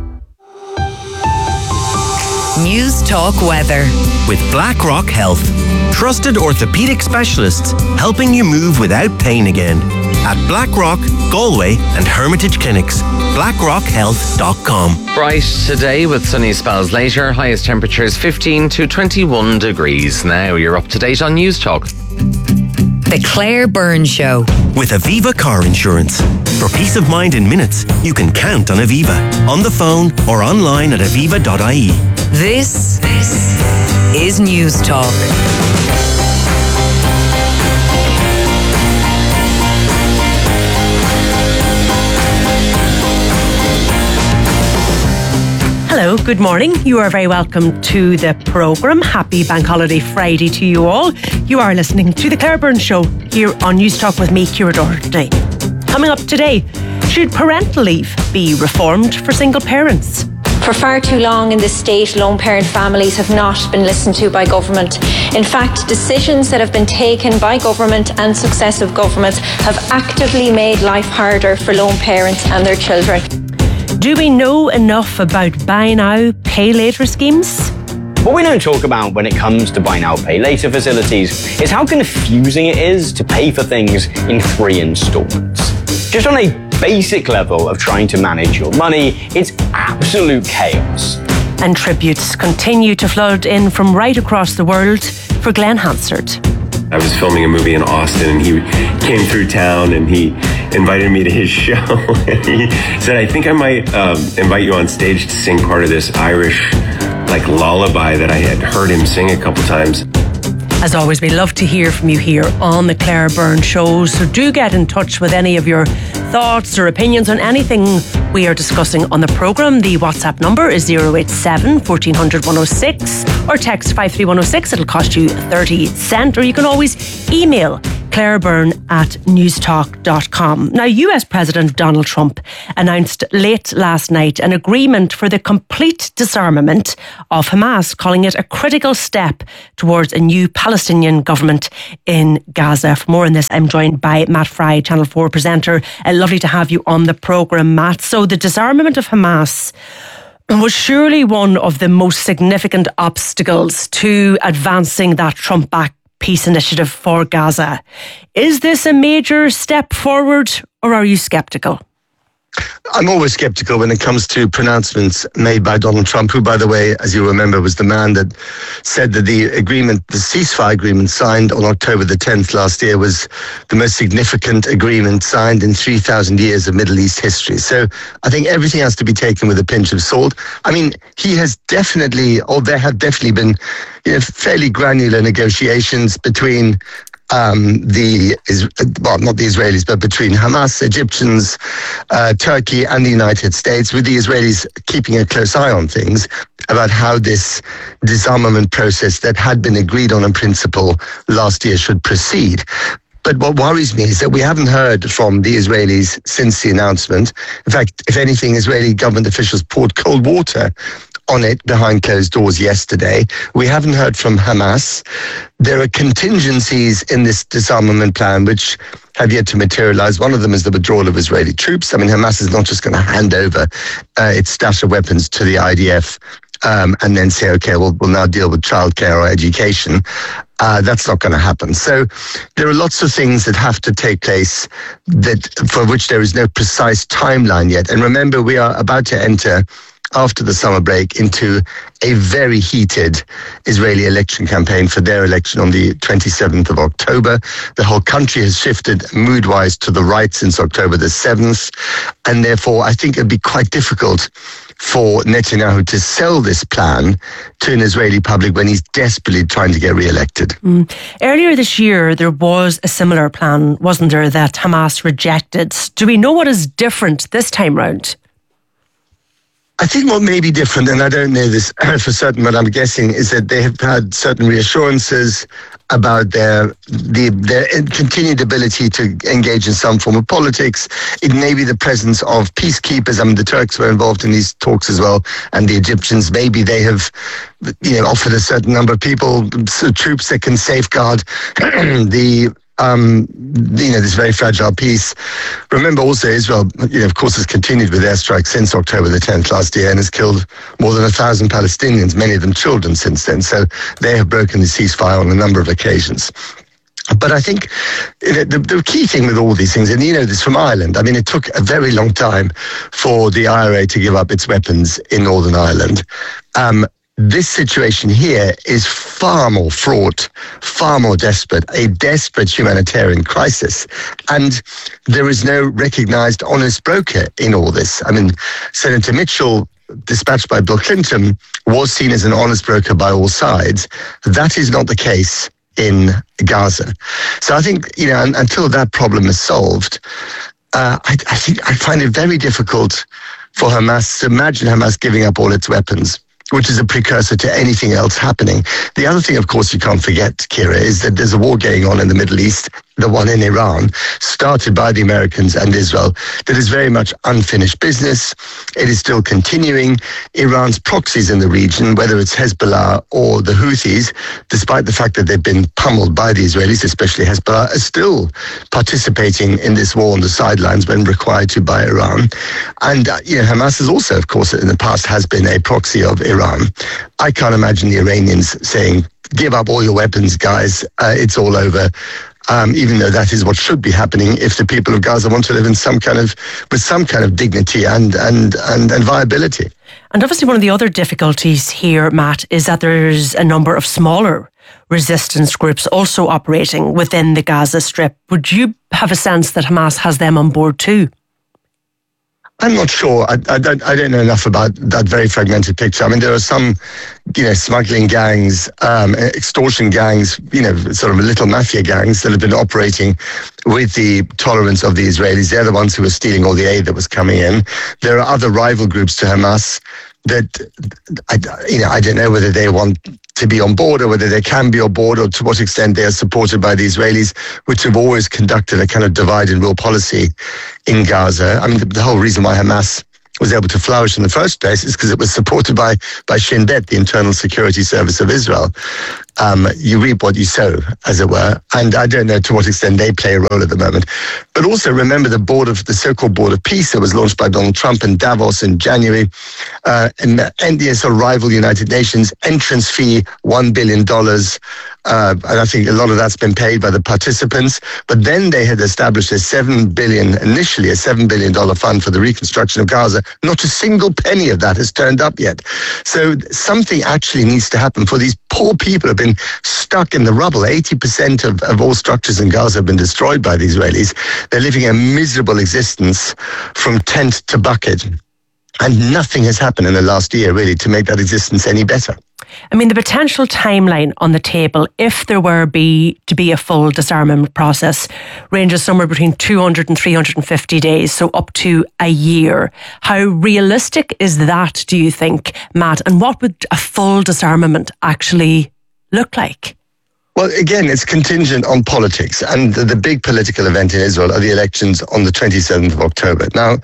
News Talk Weather. With BlackRock Health. Trusted orthopedic specialists helping you move without pain again. At BlackRock, Galway and Hermitage Clinics. blackrock health dot com. Bright today with sunny spells later. Highest temperatures fifteen to twenty-one degrees. Now you're up to date on News Talk. The Claire Byrne Show. With Aviva Car Insurance. For peace of mind in minutes, you can count on Aviva. On the phone or online at aviva dot I E. This, this is News Talk. Hello, good morning. You are very welcome to the programme. Happy Bank Holiday Friday to you all. You are listening to The Claire Byrne Show here on News Talk with me, Ciara Doherty. Coming up today, should parental leave be reformed for single parents? For far too long in this state, lone parent families have not been listened to by government. In fact, decisions that have been taken by government and successive governments have actively made life harder for lone parents and their children. Do we know enough about buy now, pay later schemes? What we don't talk about when it comes to buy now, pay later facilities is how confusing it is to pay for things in three instalments. Just on a basic level of trying to manage your money, it's absolute chaos. And tributes continue to flood in from right across the world for Glenn Hansard. I was filming a movie in Austin and he came through town and he invited me to his show and he said, I think I might um, invite you on stage to sing part of this Irish like lullaby that I had heard him sing a couple times. As always, we love to hear from you here on the Claire Byrne Show, so do get in touch with any of your thoughts or opinions on anything we are discussing on the programme. The WhatsApp number is zero eight seven, fourteen hundred, one oh six or text five three one oh six. It'll cost you thirty cents, or you can always email Claire Byrne at newstalk dot com. Now, U S President Donald Trump announced late last night an agreement for the complete disarmament of Hamas, calling it a critical step towards a new Palestinian government in Gaza. For more on this, I'm joined by Matt Fry, Channel four presenter. Uh, lovely to have you on the programme, Matt. So the disarmament of Hamas was surely one of the most significant obstacles to advancing that Trump-backed peace initiative for Gaza. Is this a major step forward, or are you sceptical? I'm always sceptical when it comes to pronouncements made by Donald Trump, who, by the way, as you remember, was the man that said that the agreement, the ceasefire agreement signed on October the tenth last year was the most significant agreement signed in three thousand years of Middle East history. So I think everything has to be taken with a pinch of salt. I mean, he has definitely, or there have definitely been, you know, fairly granular negotiations between Um, the, well, not the Israelis, but between Hamas, Egyptians, uh, Turkey and the United States, with the Israelis keeping a close eye on things about how this disarmament process that had been agreed on in principle last year should proceed. But what worries me is that we haven't heard from the Israelis since the announcement. In fact, if anything, Israeli government officials poured cold water on it behind closed doors yesterday. We haven't heard from Hamas. There are contingencies in this disarmament plan which have yet to materialize. One of them is the withdrawal of Israeli troops. I mean, Hamas is not just going to hand over uh, its stash of weapons to the I D F um, and then say, okay, we'll, we'll now deal with childcare or education. Uh, that's not going to happen. So there are lots of things that have to take place that for which there is no precise timeline yet. And remember, we are about to enter, after the summer break, into a very heated Israeli election campaign for their election on the twenty-seventh of October. The whole country has shifted mood-wise to the right since October the seventh. And therefore, I think it'd be quite difficult for Netanyahu to sell this plan to an Israeli public when he's desperately trying to get re-elected. Mm. Earlier this year, there was a similar plan, wasn't there, that Hamas rejected. Do we know what is different this time round? I think what may be different, and I don't know this for certain, but I'm guessing, is that they have had certain reassurances about their the, their continued ability to engage in some form of politics. It may be the presence of peacekeepers. I mean, the Turks were involved in these talks as well, and the Egyptians. Maybe they have, you know, offered a certain number of people, so troops that can safeguard the Um, you know, this very fragile peace. Remember also, Israel, you know, of course, has continued with airstrikes since October the tenth last year and has killed more than a thousand Palestinians, many of them children, since then. So they have broken the ceasefire on a number of occasions. But I think you know, the, the key thing with all these things, and you know this from Ireland, I mean, it took a very long time for the I R A to give up its weapons in Northern Ireland. Um, This situation here is far more fraught, far more desperate, a desperate humanitarian crisis. And there is no recognized honest broker in all this. I mean, Senator Mitchell, dispatched by Bill Clinton, was seen as an honest broker by all sides. That is not the case in Gaza. So I think, you know, until that problem is solved, uh, I, I think I find it very difficult for Hamas to imagine Hamas giving up all its weapons, which is a precursor to anything else happening. The other thing, of course, you can't forget, Kira, is that there's a war going on in the Middle East, the one in Iran, started by the Americans and Israel, that is very much unfinished business. It is still continuing. Iran's proxies in the region, whether it's Hezbollah or the Houthis, despite the fact that they've been pummeled by the Israelis, especially Hezbollah, are still participating in this war on the sidelines when required to by Iran. And, uh, you know, Hamas is also, of course, in the past has been a proxy of Iran. I can't imagine the Iranians saying, give up all your weapons, guys. Uh, it's all over. Um, even though that is what should be happening if the people of Gaza want to live in some kind of, with some kind of dignity and, and, and, and viability. And obviously one of the other difficulties here, Matt, is that there's a number of smaller resistance groups also operating within the Gaza Strip. Would you have a sense that Hamas has them on board too? I'm not sure. I, I, don't, I don't know enough about that very fragmented picture. I mean, there are some, you know, smuggling gangs, um, extortion gangs, you know, sort of little mafia gangs that have been operating with the tolerance of the Israelis. They're the ones who were stealing all the aid that was coming in. There are other rival groups to Hamas that, I, you know, I don't know whether they want to be on board or whether they can be on board or to what extent they are supported by the Israelis, which have always conducted a kind of divide and rule policy in Gaza. I mean, the, the whole reason why Hamas was able to flourish in the first place is because it was supported by, by Shin Bet, the Internal Security Service of Israel. Um, you reap what you sow, as it were, and I don't know to what extent they play a role at the moment. But also remember the board of the so-called Board of Peace that was launched by Donald Trump in Davos in January, uh, and, and the sort of rival United Nations entrance fee one billion dollars, uh, and I think a lot of that's been paid by the participants. But then they had established a seven billion initially a seven billion dollar fund for the reconstruction of Gaza. Not a single penny of that has turned up yet. So something actually needs to happen for these poor people who have been stuck in the rubble. eighty percent of, of all structures in Gaza have been destroyed by the Israelis. They're living a miserable existence from tent to bucket. And nothing has happened in the last year, really, to make that existence any better. I mean, the potential timeline on the table, if there were be to be a full disarmament process, ranges somewhere between two hundred and three hundred fifty days, so up to a year. How realistic is that, do you think, Matt? And what would a full disarmament actually look like? Well, again, it's contingent on politics. And the, the big political event in Israel are the elections on the twenty-seventh of October. Now,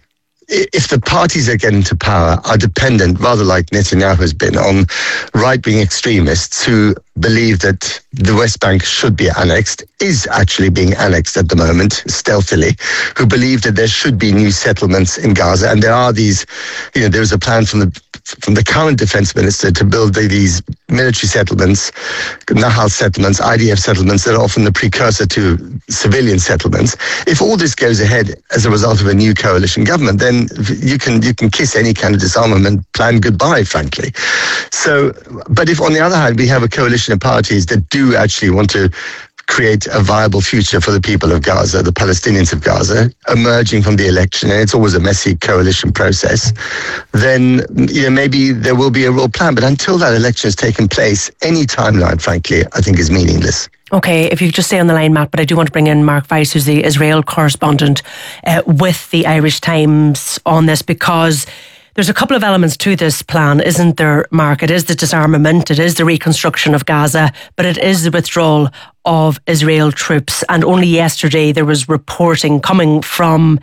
if the parties that get into power are dependent, rather like Netanyahu has been, on right-wing extremists who believe that the West Bank should be annexed, is actually being annexed at the moment, stealthily, who believe that there should be new settlements in Gaza. And there are these, you know, there's a plan from the from the current defense minister to build these military settlements, Nahal settlements, I D F settlements that are often the precursor to civilian settlements. If all this goes ahead as a result of a new coalition government, then you can you can kiss any kind of disarmament plan goodbye, frankly. So, but if on the other hand we have a coalition of parties that do actually want to create a viable future for the people of Gaza, the Palestinians of Gaza, emerging from the election, and it's always a messy coalition process, then you know, maybe there will be a real plan. But until that election has taken place, any timeline, frankly, I think is meaningless. Okay, if you could just stay on the line, Matt, but I do want to bring in Mark Weiss, who's the Israel correspondent uh, with the Irish Times on this, because there's a couple of elements to this plan, isn't there, Mark? It is the disarmament, it is the reconstruction of Gaza, but it is the withdrawal of Israel troops. And only yesterday there was reporting coming from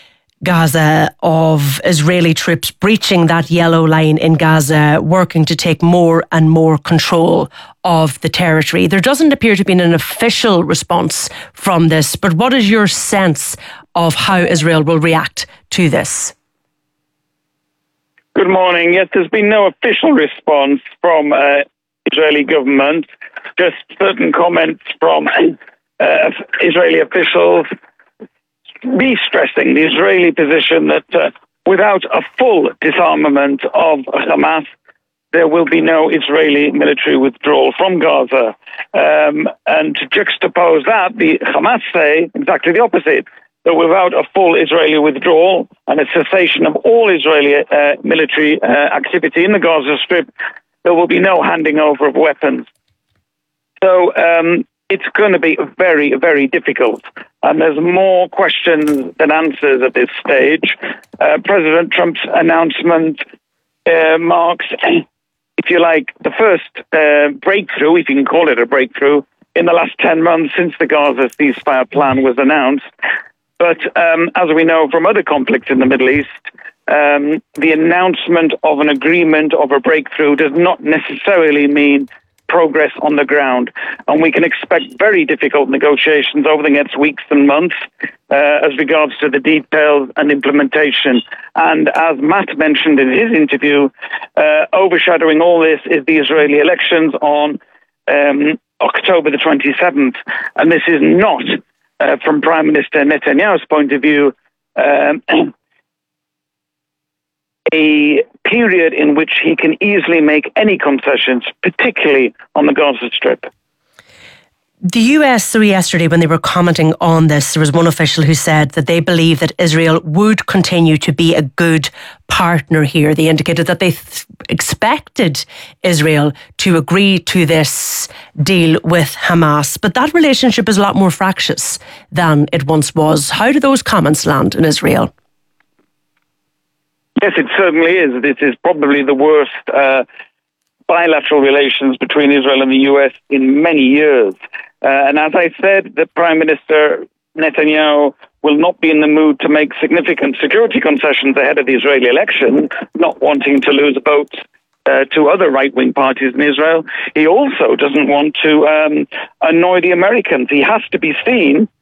Gaza of Israeli troops breaching that yellow line in Gaza, working to take more and more control of the territory. There doesn't appear to be an official response from this, but what is your sense of how Israel will react to this? Good morning. Yes, there's been no official response from uh, Israeli government, just certain comments from uh, Israeli officials re-stressing the Israeli position that uh, without a full disarmament of Hamas, there will be no Israeli military withdrawal from Gaza. Um, and to juxtapose that, the Hamas say exactly the opposite, that without a full Israeli withdrawal and a cessation of all Israeli uh, military uh, activity in the Gaza Strip, there will be no handing over of weapons. So um, it's going to be very, very difficult. And there's more questions than answers at this stage. Uh, President Trump's announcement uh, marks, if you like, the first uh, breakthrough, if you can call it a breakthrough, in the last ten months since the Gaza ceasefire plan was announced. But um, as we know from other conflicts in the Middle East, um, the announcement of an agreement, of a breakthrough, does not necessarily mean progress on the ground. And we can expect very difficult negotiations over the next weeks and months uh, as regards to the details and implementation. And as Matt mentioned in his interview, uh, overshadowing all this is the Israeli elections on um, October the twenty-seventh. And this is not, uh, from Prime Minister Netanyahu's point of view, um, a period in which he can easily make any concessions, particularly on the Gaza Strip. The U S, so yesterday, when they were commenting on this, there was one official who said that they believe that Israel would continue to be a good partner here. They indicated that they th- expected Israel to agree to this deal with Hamas. But that relationship is a lot more fractious than it once was. How do those comments land in Israel? Yes, it certainly is. This is probably the worst uh, bilateral relations between Israel and the U S in many years. Uh, and as I said, the Prime Minister Netanyahu will not be in the mood to make significant security concessions ahead of the Israeli election, not wanting to lose votes uh, to other right-wing parties in Israel. He also doesn't want to um, annoy the Americans. He has to be seen